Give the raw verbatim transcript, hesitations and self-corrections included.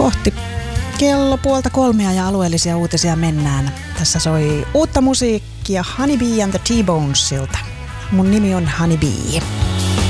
Kohti kello puolta kolmea ja alueellisia uutisia mennään. Tässä soi uutta musiikkia Honey Bee and the T-Bonesilta. Mun nimi on Honey Bee.